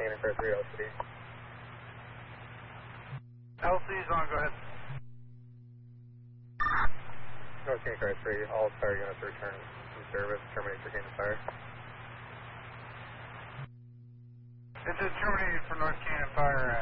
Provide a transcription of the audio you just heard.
Canyon Fire 3 LCD. LC's on, go ahead. North Canyon Fire 3, all fire units return from service, terminate for Canyon Fire. It is terminated for North Canyon Fire